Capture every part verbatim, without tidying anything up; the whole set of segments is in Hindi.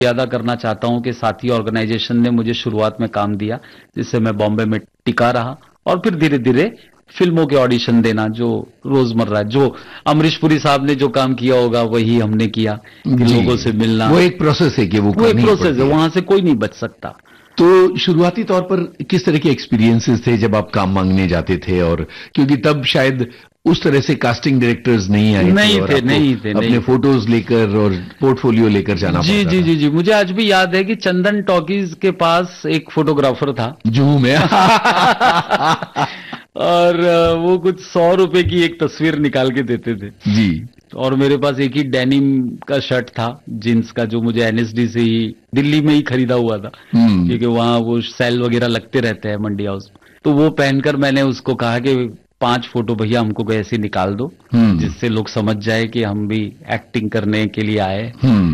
अदा करना चाहता हूं कि साथी ऑर्गेनाइजेशन ने मुझे शुरुआत में काम दिया, जिससे मैं बॉम्बे में टिका रहा और फिर धीरे धीरे फिल्मों के ऑडिशन देना, जो रोजमर्रा जो अमरीश पुरी साहब ने जो काम किया होगा वही हमने किया कि लोगों से मिलना। वो एक प्रोसेस है कि वो वो एक प्रोसेस है, वहां से कोई नहीं बच सकता। तो शुरुआती तौर पर किस तरह के एक्सपीरियंसेस थे जब आप काम मांगने जाते थे? और क्योंकि तब शायद उस तरह से कास्टिंग डायरेक्टर्स नहीं आए नहीं थे, थे, नहीं थे, अपने नहीं फोटोज लेकर और पोर्टफोलियो लेकर जाना जी पड़ता जी था। जी जी मुझे आज भी याद है कि चंदन टॉकीज के पास एक फोटोग्राफर था जूहू में और वो कुछ सौ रुपए की एक तस्वीर निकाल के देते थे जी। और मेरे पास एक ही डेनिम का शर्ट था, जींस का, जो मुझे एनएसडी से ही दिल्ली में ही खरीदा हुआ था, क्योंकि वहां वो सेल वगैरह लगते रहते हैं मंडी हाउस। तो वो पहनकर मैंने उसको कहा कि पांच फोटो भैया हमको ऐसे निकाल दो जिससे लोग समझ जाए कि हम भी एक्टिंग करने के लिए आए।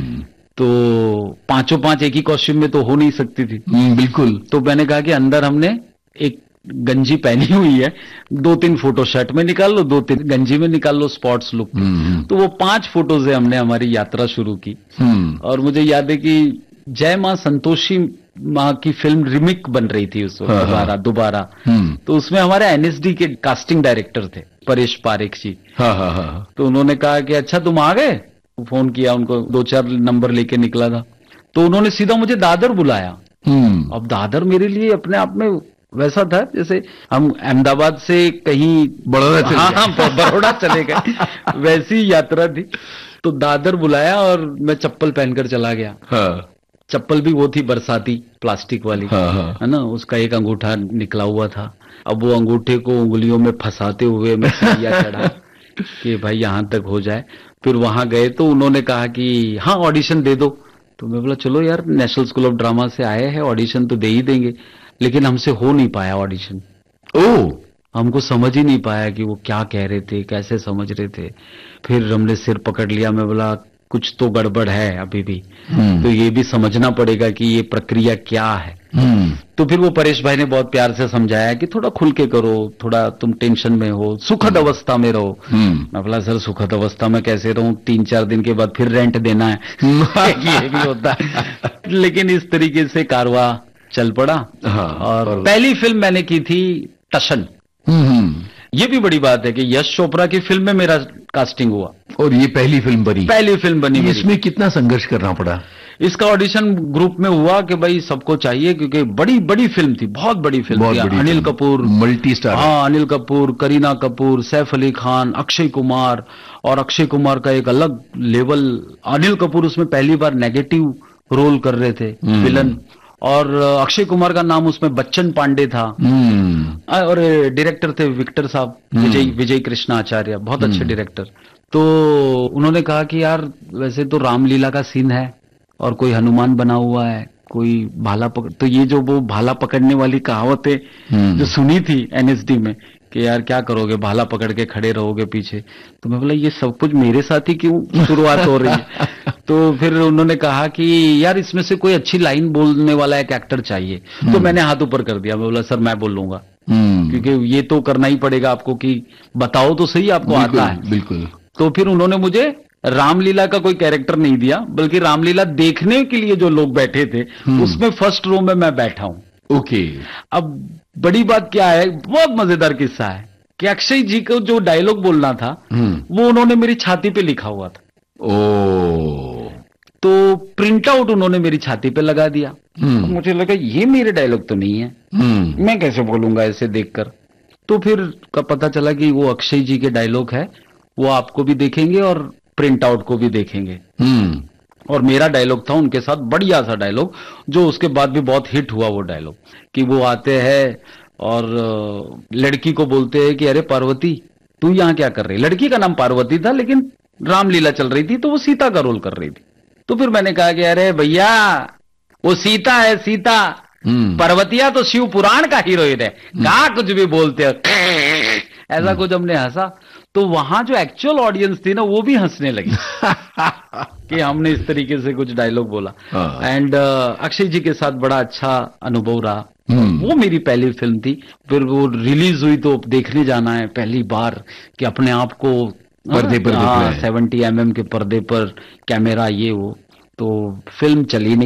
तो पांचों पांच एक ही कॉस्ट्यूम में तो हो नहीं सकती थी। बिल्कुल। तो मैंने कहा कि अंदर हमने एक गंजी पहनी हुई है, दो तीन फोटो शर्ट में निकाल लो, दो तीन गंजी में निकाल लो, स्पॉट्स लुक। तो वो पांच फोटो से हमने हमारी यात्रा शुरू की। और मुझे याद है कि जय मां संतोषी मां की फिल्म रिमिक बन रही थी उस वक्त, दोबारा दोबारा। तो उसमें हमारे एनएसडी के कास्टिंग डायरेक्टर थे परेश पारेख जी। तो उन्होंने कहा कि अच्छा तुम आ गए। फोन किया उनको, दो चार नंबर लेके निकला था। तो उन्होंने सीधा मुझे दादर बुलाया। अब दादर मेरे लिए अपने आप में वैसा था जैसे हम अहमदाबाद से कहीं बड़ौदा चले गए। हाँ, बड़ौदा चले गए, वैसी यात्रा थी। तो दादर बुलाया और मैं चप्पल पहनकर चला गया। हाँ। चप्पल भी वो थी बरसाती, प्लास्टिक वाली। हाँ, हाँ। है ना, उसका एक अंगूठा निकला हुआ था। अब वो अंगूठे को उंगलियों में फंसाते हुए मैं सीढ़ियां चढ़ा कि भाई यहां तक हो जाए। फिर वहां गए तो उन्होंने कहा कि हाँ ऑडिशन दे दो। तो मैं बोला चलो यार, नेशनल स्कूल ऑफ ड्रामा से आए हैं, ऑडिशन तो दे ही देंगे। लेकिन हमसे हो नहीं पाया ऑडिशन। ओह, हमको समझ ही नहीं पाया कि वो क्या कह रहे थे, कैसे समझ रहे थे। फिर हमने सिर पकड़ लिया। मैं बोला कुछ तो गड़बड़ है अभी भी, तो ये भी समझना पड़ेगा कि ये प्रक्रिया क्या है। तो फिर वो परेश भाई ने बहुत प्यार से समझाया कि थोड़ा खुल के करो, थोड़ा तुम टेंशन में हो, सुखद अवस्था में रहो। मैं बोला सर सुखद अवस्था में कैसे रहूं, तीन चार दिन के बाद फिर रेंट देना है ये भी होता है। लेकिन इस तरीके से कारवा चल पड़ा। हाँ, और, और पहली फिल्म मैंने की थी टशन। ये भी बड़ी बात है कि यश चोपड़ा की फिल्म में मेरा कास्टिंग हुआ और ये पहली फिल्म बनी। पहली फिल्म बनी। इसमें कितना संघर्ष करना पड़ा? इसका ऑडिशन ग्रुप में हुआ कि भाई सबको चाहिए, क्योंकि बड़ी बड़ी फिल्म थी, बहुत बड़ी फिल्म थी। Anil Kapoor, multi star. हाँ, अनिल कपूर, करीना कपूर, सैफ अली खान, अक्षय कुमार। और अक्षय कुमार का एक अलग लेवल। अनिल कपूर उसमें पहली बार नेगेटिव रोल कर रहे थे, विलन। और अक्षय कुमार का नाम उसमें बच्चन पांडे था। और डायरेक्टर थे विक्टर साहब, विजय विजय कृष्णा आचार्य, बहुत अच्छे डायरेक्टर। तो उन्होंने कहा कि यार वैसे तो रामलीला का सीन है और कोई हनुमान बना हुआ है, कोई भाला पकड़, तो ये जो वो भाला पकड़ने वाली कहावतें जो सुनी थी एनएसडी में कि यार क्या करोगे, भाला पकड़ के खड़े रहोगे पीछे। तो मैं बोला ये सब कुछ मेरे साथ ही क्यों शुरुआत हो रही है। तो फिर उन्होंने कहा कि यार इसमें से कोई अच्छी लाइन बोलने वाला एक एक्टर चाहिए। तो मैंने हाथ ऊपर कर दिया। मैं बोला सर मैं बोल लूंगा, क्योंकि ये तो करना ही पड़ेगा आपको कि बताओ तो सही आपको आता है। बिल्कुल। तो फिर उन्होंने मुझे रामलीला का कोई कैरेक्टर नहीं दिया, बल्कि रामलीला देखने के लिए जो लोग बैठे थे उसमें फर्स्ट रो में मैं बैठा हूं। ओके। अब बड़ी बात क्या है, बहुत मजेदार किस्सा है कि अक्षय जी को जो डायलॉग बोलना था वो उन्होंने मेरी छाती पे लिखा हुआ था। ओ। तो प्रिंट आउट उन्होंने मेरी छाती पे लगा दिया। तो मुझे लगा ये मेरे डायलॉग तो नहीं है, मैं कैसे बोलूंगा ऐसे देखकर। तो फिर का पता चला कि वो अक्षय जी के डायलॉग है, वो आपको भी देखेंगे और प्रिंट आउट को भी देखेंगे। और मेरा डायलॉग था उनके साथ, बढ़िया सा डायलॉग, जो उसके बाद भी बहुत हिट हुआ वो डायलॉग, कि वो आते हैं और लड़की को बोलते हैं कि अरे पार्वती तू यहाँ क्या कर रही। लड़की का नाम पार्वती था, लेकिन रामलीला चल रही थी तो वो सीता का रोल कर रही थी। तो फिर मैंने कहा कि अरे भैया वो सीता है, सीता, पार्वतिया तो शिव पुराण का हीरोइन है, कहा कुछ भी बोलते हो। ऐसा कुछ हमने हंसा। तो वहां जो एक्चुअल ऑडियंस थी ना वो भी हंसने लगी कि हमने इस तरीके से कुछ डायलॉग बोला। एंड uh, अक्षय जी के साथ बड़ा अच्छा अनुभव रहा। वो मेरी पहली फिल्म थी। फिर वो रिलीज हुई तो देखने जाना है पहली बार कि अपने आप को पर्दे पर हाँ सेवेंटी एम एम के पर्दे पर कैमरा ये वो। तो फिल्म चली नहीं।